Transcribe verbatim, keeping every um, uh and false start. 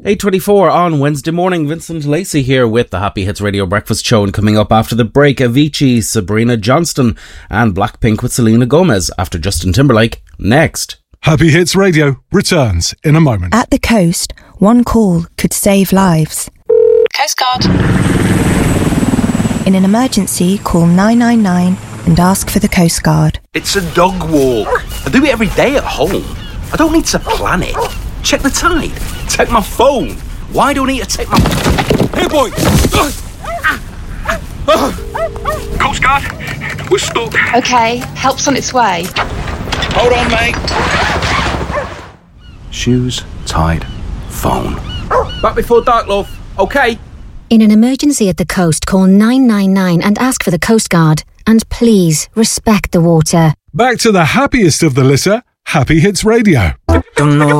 eight twenty-four on Wednesday morning. Vincent Lacey here with the Happy Hits Radio Breakfast Show, and coming up after the break, Avicii, Sabrina Johnston and Blackpink with Selena Gomez after Justin Timberlake. Next. Happy Hits Radio returns in a moment. At the coast, one call could save lives. Coast Guard. In an emergency, call nine nine nine and ask for the Coast Guard. It's a dog walk. I do it every day at home. I don't need to plan it. Check the tide. Take my phone. Why don't I need to take my... Hey, boy! Coast Guard, we're stuck. Okay, help's on its way. Hold on, mate. Shoes, tide, phone. Back before dark, love. Okay. In an emergency at the coast, call nine nine nine and ask for the Coast Guard. And please, respect the water. Back to the happiest of the litter, Happy Hits Radio. Don't know